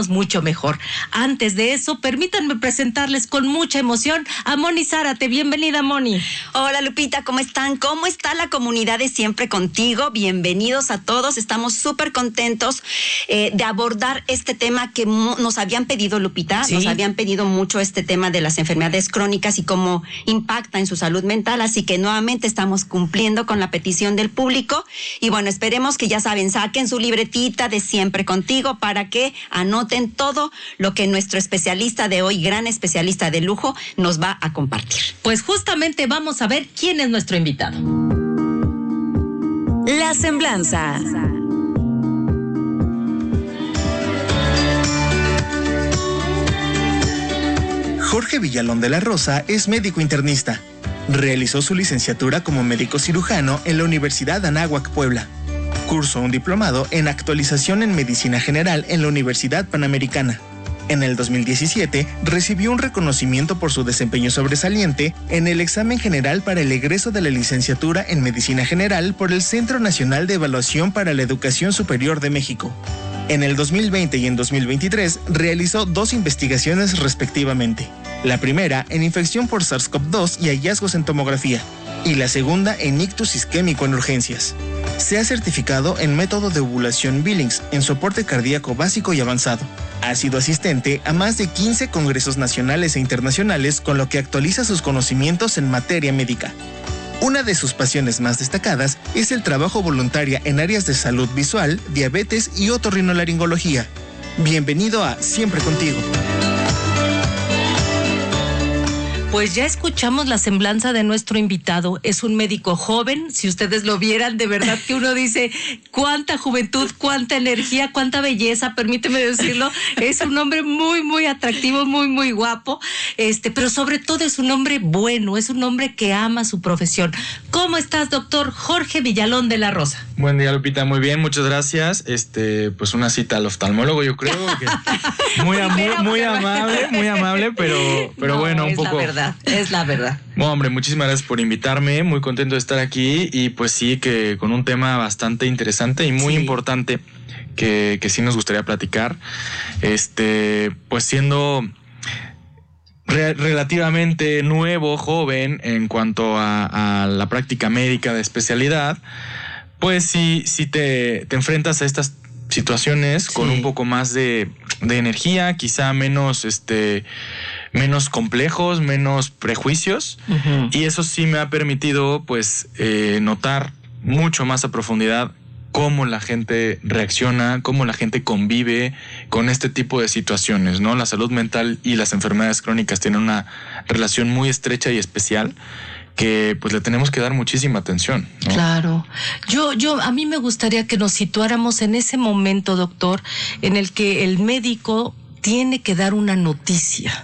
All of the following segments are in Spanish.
sentirnos mucho mejor. Antes de eso, permítanme presentarles con mucha emoción a Moni Zárate. Bienvenida, Moni. Hola, Lupita, ¿cómo están? ¿Cómo está la comunidad de Siempre Contigo? Bienvenidos a todos. Estamos súper contentos de abordar este tema que nos habían pedido, Lupita. Sí. Nos habían pedido mucho este tema de las enfermedades crónicas y cómo impacta en su salud mental. Así que nuevamente estamos cumpliendo con la petición del público. Y bueno, esperemos que, ya saben, saquen su libretita de Siempre Contigo para que anoten todo lo que nuestro especialista de hoy, gran especialista de lujo, nos va a compartir. Pues justamente vamos a ver quién es nuestro invitado. La Semblanza. Jorge Villalón de la Rosa es médico internista. Realizó su licenciatura como médico cirujano en la Universidad Anáhuac, Puebla. Cursó un diplomado en actualización en medicina general en la Universidad Panamericana. En el 2017 recibió un reconocimiento por su desempeño sobresaliente en el examen general para el egreso de la licenciatura en medicina general por el Centro Nacional de Evaluación para la Educación Superior de México. En el 2020 y en 2023 realizó 2 investigaciones respectivamente. La primera en infección por SARS-CoV-2 y hallazgos en tomografía, y la segunda en ictus isquémico en urgencias. Se ha certificado en método de ovulación Billings en soporte cardíaco básico y avanzado. Ha sido asistente a más de 15 congresos nacionales e internacionales, con lo que actualiza sus conocimientos en materia médica. Una de sus pasiones más destacadas es el trabajo voluntario en áreas de salud visual, diabetes y otorrinolaringología. Bienvenido a Siempre Contigo. Pues ya escuchamos la semblanza de nuestro invitado. Es un médico joven. Si ustedes lo vieran, de verdad que uno dice cuánta juventud, cuánta energía, cuánta belleza, permíteme decirlo. Es un hombre muy, muy atractivo, muy, muy guapo. Pero sobre todo es un hombre bueno, es un hombre que ama su profesión. ¿Cómo estás, doctor Jorge Villalón de la Rosa? Buen día, Lupita, muy bien, muchas gracias. Pues una cita al oftalmólogo, yo creo que muy amable, pero no, bueno, un poco. Es la verdad. Bueno, hombre, muchísimas gracias por invitarme, muy contento de estar aquí y pues sí, que con un tema bastante interesante y muy importante que sí nos gustaría platicar. Pues siendo relativamente nuevo, joven en cuanto a la práctica médica de especialidad, pues sí te enfrentas a estas situaciones con un poco más de energía, quizá menos menos complejos, menos prejuicios, y eso sí me ha permitido pues notar mucho más a profundidad cómo la gente reacciona, cómo la gente convive con este tipo de situaciones, ¿no? La salud mental y las enfermedades crónicas tienen una relación muy estrecha y especial que pues le tenemos que dar muchísima atención, ¿no? Claro. A mí me gustaría que nos situáramos en ese momento, doctor, en el que el médico tiene que dar una noticia.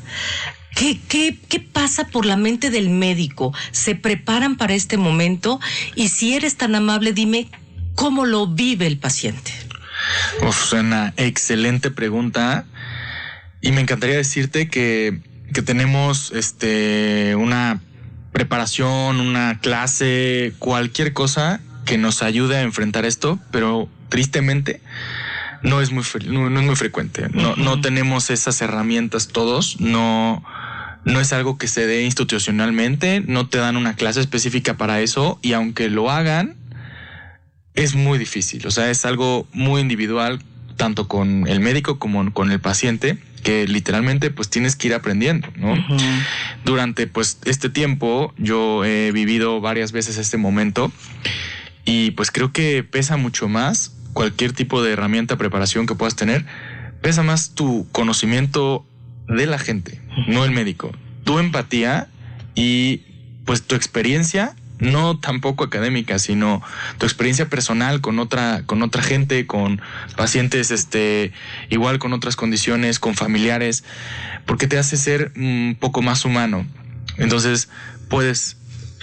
¿Qué pasa por la mente del médico? ¿Se preparan para este momento? Y si eres tan amable, dime cómo lo vive el paciente. Es una excelente pregunta y me encantaría decirte que tenemos una preparación, una clase, cualquier cosa que nos ayude a enfrentar esto, pero tristemente no es muy frecuente. No tenemos esas herramientas todos, no es algo que se dé institucionalmente, no te dan una clase específica para eso, y aunque lo hagan, es muy difícil. O sea, es algo muy individual, tanto con el médico como con el paciente, que literalmente pues tienes que ir aprendiendo, ¿no? Durante pues este tiempo yo he vivido varias veces este momento y pues creo que pesa mucho más cualquier tipo de herramienta, preparación que puedas tener, pesa más tu conocimiento de la gente, no el médico, tu empatía y pues tu experiencia, no tampoco académica, sino tu experiencia personal con otra gente, con pacientes, igual con otras condiciones, con familiares, porque te hace ser un poco más humano. Entonces puedes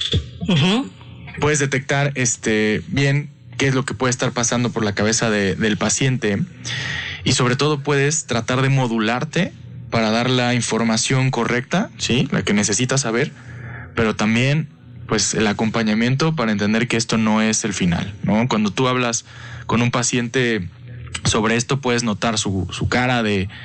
detectar bien qué es lo que puede estar pasando por la cabeza del paciente, y sobre todo puedes tratar de modularte para dar la información correcta, ¿sí? La que necesitas saber, pero también pues el acompañamiento para entender que esto no es el final, ¿no? Cuando tú hablas con un paciente sobre esto, puedes notar su cara de